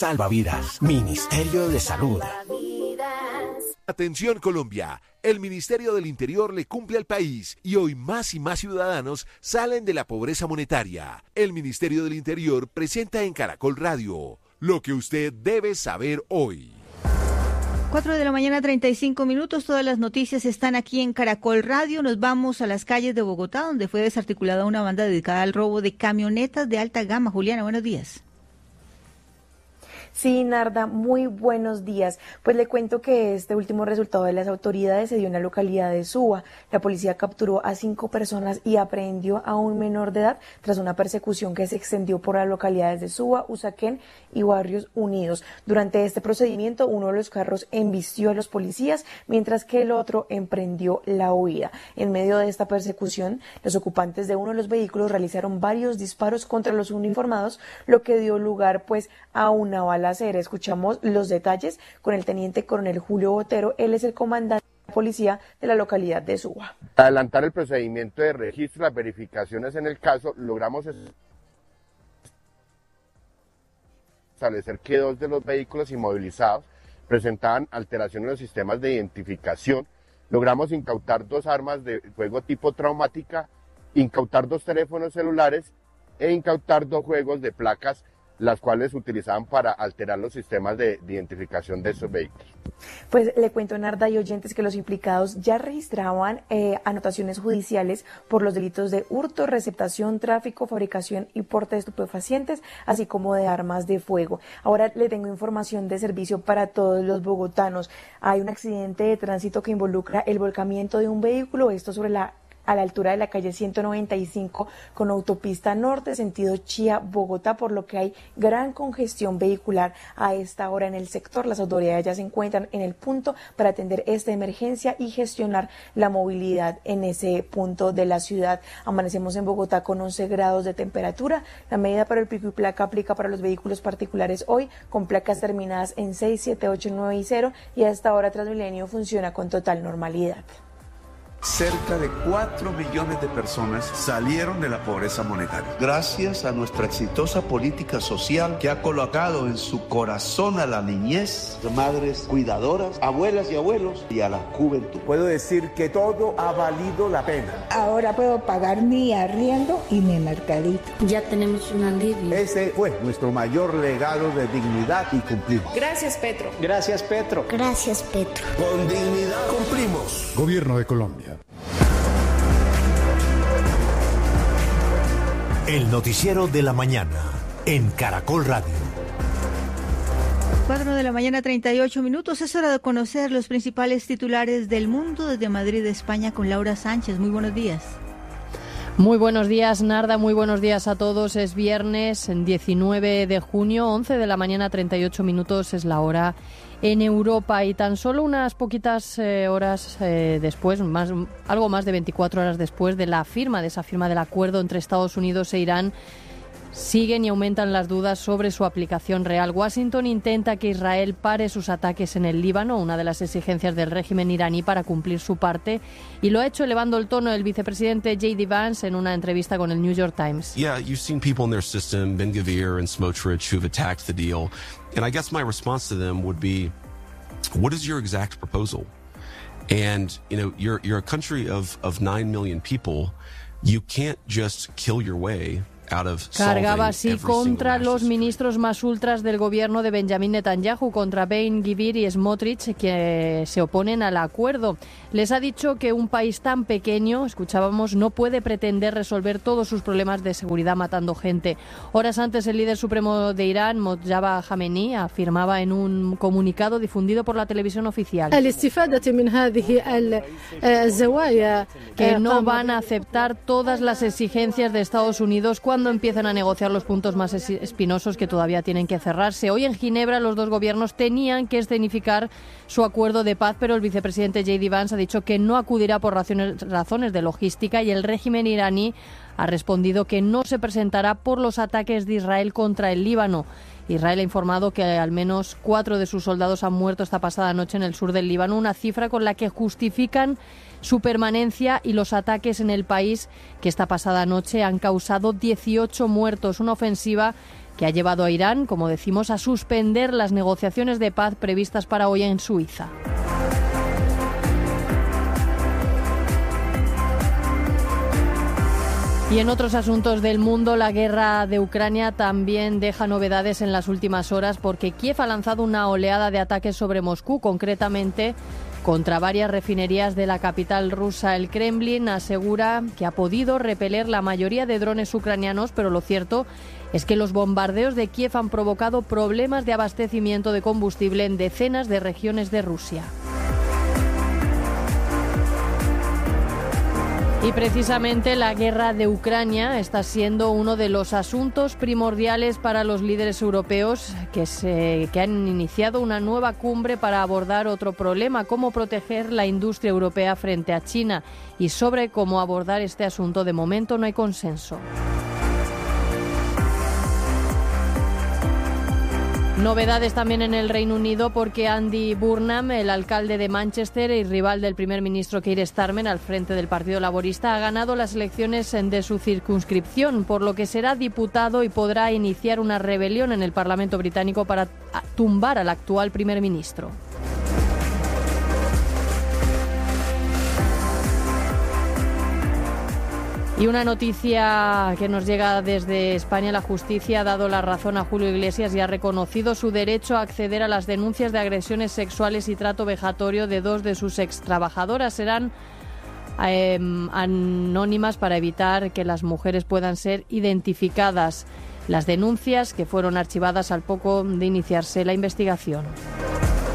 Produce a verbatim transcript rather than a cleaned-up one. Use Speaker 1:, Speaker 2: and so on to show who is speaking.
Speaker 1: Salva vidas. Ministerio de Salud.
Speaker 2: Atención Colombia, el Ministerio del Interior le cumple al país y hoy más y más ciudadanos salen de la pobreza monetaria. El Ministerio del Interior presenta en Caracol Radio lo que usted debe saber hoy.
Speaker 3: cuatro de la mañana, treinta y cinco minutos. Todas las noticias están aquí en Caracol Radio. Nos vamos a las calles de Bogotá, donde fue desarticulada una banda dedicada al robo de camionetas de alta gama. Juliana, buenos días.
Speaker 4: Sí, Narda, muy buenos días. Pues le cuento que este último resultado de las autoridades se dio en la localidad de Suba. La policía capturó a cinco personas y aprehendió a un menor de edad tras una persecución que se extendió por las localidades de Suba, Usaquén y Barrios Unidos. Durante este procedimiento, uno de los carros embistió a los policías, mientras que el otro emprendió la huida. En medio de esta persecución, los ocupantes de uno de los vehículos realizaron varios disparos contra los uniformados, lo que dio lugar pues a una bala. Escuchamos los detalles con el teniente coronel Julio Botero. Él es el comandante de la policía de la localidad de Suba.
Speaker 5: Adelantar el procedimiento de registro, las verificaciones en el caso, logramos establecer que dos de los vehículos inmovilizados presentaban alteraciones en los sistemas de identificación. Logramos incautar dos armas de fuego tipo traumática, incautar dos teléfonos celulares e incautar dos juegos de placas, las cuales utilizaban para alterar los sistemas de, de identificación de esos vehículos.
Speaker 4: Pues le cuento, Narda y oyentes, que los implicados ya registraban eh, anotaciones judiciales por los delitos de hurto, receptación, tráfico, fabricación y porte de estupefacientes, así como de armas de fuego. Ahora le tengo información de servicio para todos los bogotanos. Hay un accidente de tránsito que involucra el volcamiento de un vehículo, esto sobre la a la altura de la calle ciento noventa y cinco con autopista norte, sentido Chía-Bogotá, por lo que hay gran congestión vehicular a esta hora en el sector. Las autoridades ya se encuentran en el punto para atender esta emergencia y gestionar la movilidad en ese punto de la ciudad. Amanecemos en Bogotá con once grados de temperatura. La medida para el pico y placa aplica para los vehículos particulares hoy, con placas terminadas en seis, siete, ocho, nueve y cero, y a esta hora Transmilenio funciona con total normalidad.
Speaker 6: Cerca de cuatro millones de personas salieron de la pobreza monetaria. Gracias a nuestra exitosa política social que ha colocado en su corazón a la niñez, madres cuidadoras, abuelas y abuelos y a la juventud.
Speaker 7: Puedo decir que todo ha valido la pena.
Speaker 8: Ahora puedo pagar mi arriendo y mi mercadito.
Speaker 9: Ya tenemos un alivio.
Speaker 7: Ese fue nuestro mayor legado de dignidad y cumplimos.
Speaker 10: Gracias, Petro.
Speaker 11: Gracias, Petro.
Speaker 9: Gracias, Petro.
Speaker 7: Con dignidad cumplimos.
Speaker 12: Gobierno de Colombia.
Speaker 1: El noticiero de la mañana en Caracol Radio.
Speaker 3: cuatro de la mañana, treinta y ocho minutos. Es hora de conocer los principales titulares del mundo desde Madrid, España, con Laura Sánchez. Muy buenos días.
Speaker 13: Muy buenos días, Narda. Muy buenos días a todos. Es viernes, diecinueve de junio, once de la mañana, treinta y ocho minutos. Es la hora en Europa, y tan solo unas poquitas eh, horas eh, después, más, algo más de veinticuatro horas después de la firma, de esa firma del acuerdo entre Estados Unidos e Irán, siguen y aumentan las dudas sobre su aplicación real. Washington intenta que Israel pare sus ataques en el Líbano, una de las exigencias del régimen iraní para cumplir su parte, y lo ha hecho elevando el tono el vicepresidente J D Vance en una entrevista con el New York Times.
Speaker 14: Yeah, you've seen people in their system, Ben-Gvir and Smotrich, who've attacked the deal. And I guess my response to them would be, what is your exact proposal? And, you know, you're you're a country of of nine million people. You can't just kill your way.
Speaker 13: Cargaba así contra los ministros más ultras del gobierno de Benjamin Netanyahu, contra Ben-Gvir y Smotrich, que se oponen al acuerdo. Les ha dicho que un país tan pequeño, escuchábamos, no puede pretender resolver todos sus problemas de seguridad matando gente. Horas antes, el líder supremo de Irán, Mojtaba Khamenei, afirmaba en un comunicado difundido por la televisión oficial que no van a aceptar todas las exigencias de Estados Unidos cuando empiezan a negociar los puntos más espinosos que todavía tienen que cerrarse. Hoy en Ginebra los dos gobiernos tenían que escenificar su acuerdo de paz, pero el vicepresidente J D Vance ha dicho que no acudirá por razones, razones de logística, y el régimen iraní ha respondido que no se presentará por los ataques de Israel contra el Líbano. Israel ha informado que al menos cuatro de sus soldados han muerto esta pasada noche en el sur del Líbano, una cifra con la que justifican su permanencia y los ataques en el país, que esta pasada noche han causado dieciocho muertos, una ofensiva que ha llevado a Irán, como decimos, a suspender las negociaciones de paz previstas para hoy en Suiza. Y en otros asuntos del mundo, la guerra de Ucrania también deja novedades en las últimas horas porque Kiev ha lanzado una oleada de ataques sobre Moscú, concretamente contra varias refinerías de la capital rusa. El Kremlin asegura que ha podido repeler la mayoría de drones ucranianos, pero lo cierto es que los bombardeos de Kiev han provocado problemas de abastecimiento de combustible en decenas de regiones de Rusia. Y precisamente la guerra de Ucrania está siendo uno de los asuntos primordiales para los líderes europeos que, se, que han iniciado una nueva cumbre para abordar otro problema, cómo proteger la industria europea frente a China. Y sobre cómo abordar este asunto, de momento no hay consenso. Novedades también en el Reino Unido porque Andy Burnham, el alcalde de Manchester y rival del primer ministro Keir Starmer al frente del Partido Laborista, ha ganado las elecciones de su circunscripción, por lo que será diputado y podrá iniciar una rebelión en el Parlamento británico para tumbar al actual primer ministro. Y una noticia que nos llega desde España: la justicia ha dado la razón a Julio Iglesias y ha reconocido su derecho a acceder a las denuncias de agresiones sexuales y trato vejatorio de dos de sus extrabajadoras. Serán eh, anónimas para evitar que las mujeres puedan ser identificadas. Las denuncias, que fueron archivadas al poco de iniciarse la investigación.